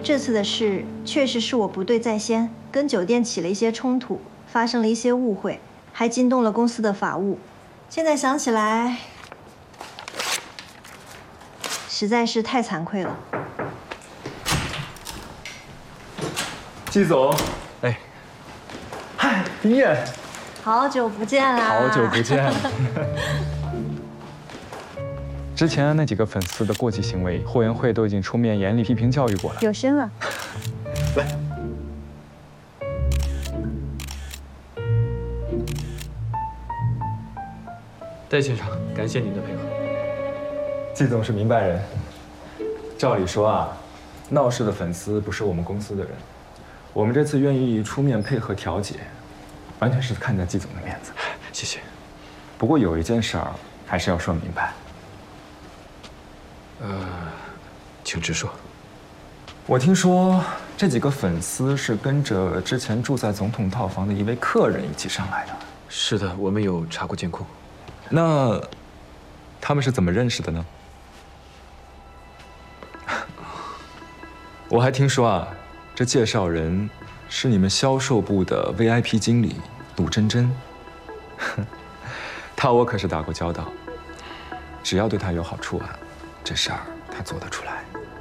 这次的事确实是我不对在先，跟酒店起了一些冲突，发生了一些误会，还惊动了公司的法务。现在想起来，实在是太惭愧了。 季总， 哎， 嗨，冰燕， 好久不见啦！ 好久不见。之前那几个粉丝的过激行为，后援会都已经出面严厉批评教育过了。 有声了。 来， 戴先生，感谢您的配合。 季总是明白人，照理说啊，闹事的粉丝不是我们公司的人，我们这次愿意出面配合调解，完全是看在季总的面子。 谢谢。 不过有一件事儿还是要说明白。 请直说。 我听说这几个粉丝是跟着之前住在总统套房的一位客人一起上来的。 是的，我们有查过监控。 那他们是怎么认识的呢？我还听说啊，这介绍人是你们销售部的 VIP 经理鲁珍珍。他我可是打过交道，只要对他有好处啊，这事儿他做得出来。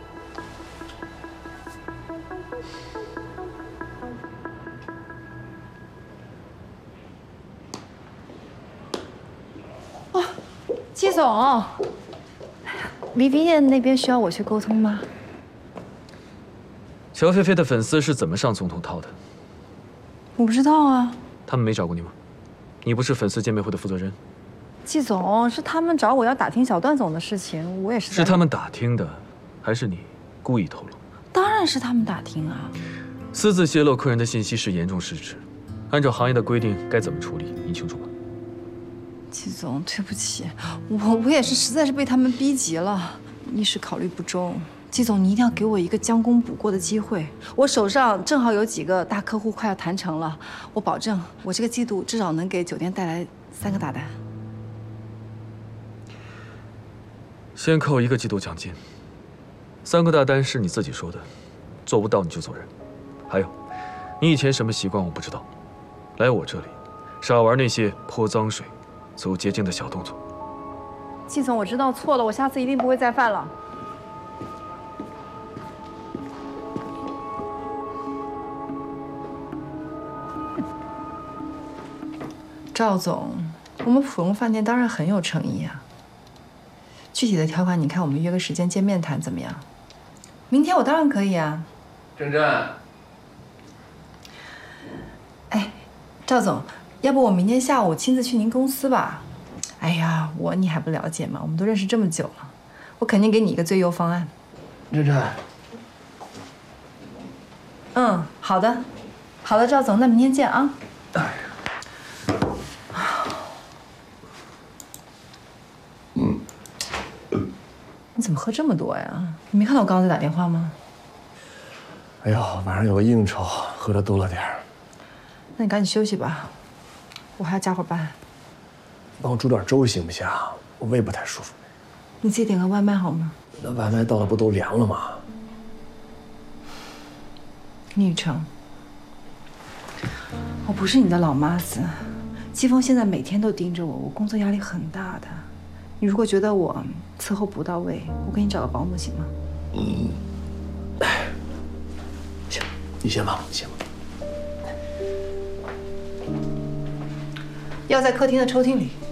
季总，李冰燕那边需要我去沟通吗？ 乔菲菲的粉丝是怎么上总统套的？ 我不知道啊。 他们没找过你吗？你不是粉丝见面会的负责人？ 季总，是他们找我要打听小段总的事情，我也是。 是他们打听的，还是你故意透露？ 当然是他们打听啊。 私自泄露客人的信息是严重失职，按照行业的规定该怎么处理，你清楚吗？ 季总，对不起，我也是实在是被他们逼急了，一时考虑不周。季总，你一定要给我一个将功补过的机会。我手上正好有几个大客户快要谈成了，我保证我这个季度至少能给酒店带来3个大单。 先扣1个季度奖金，3个大单是你自己说的，做不到你就走人。还有，你以前什么习惯我不知道，来我这里少玩那些泼脏水、走捷径的小动作。 季总，我知道错了，我下次一定不会再犯了。赵总，我们普荣饭店当然很有诚意啊。具体的条款，你看我们约个时间见面谈怎么样？明天我当然可以啊。 珍珍， 哎，赵总，要不我明天下午亲自去您公司吧？哎呀，你还不了解吗？我们都认识这么久了，我肯定给你一个最优方案。 珍珍， 嗯，好的，好的，赵总，那明天见啊。你怎么喝这么多呀？你没看到我刚刚在打电话吗？ 哎呦，晚上有个应酬，喝的多了点儿。 那你赶紧休息吧，我还要加会儿班。 帮我煮点粥行不行？我胃不太舒服。 你自己点个外卖好吗？ 那外卖到了不都凉了吗？ 聂雨成，我不是你的老妈子，季风现在每天都盯着我，我工作压力很大的。你如果觉得我伺候不到位，我给你找个保姆行吗？ 行，你先忙，你先忙。 药在客厅的抽屉里。